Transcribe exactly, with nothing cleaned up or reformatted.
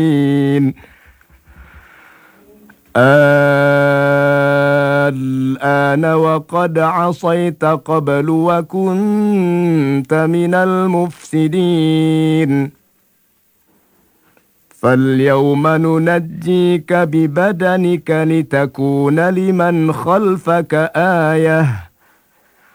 الآن وقد عصيت قبل وكنت من المفسدين فاليوم ننجيك ببدنك لتكون لمن خلفك آية